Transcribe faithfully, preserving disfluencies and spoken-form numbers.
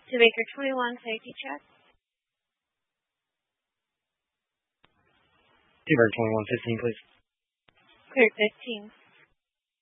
To Baker twenty-one, safety check. To Baker twenty-one fifteen, please. Cleared fifteen.